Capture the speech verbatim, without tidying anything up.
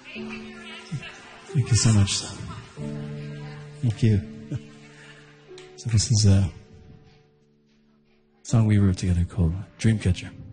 Thank you so much. Thank you. So this is a song we wrote together called Dreamcatcher.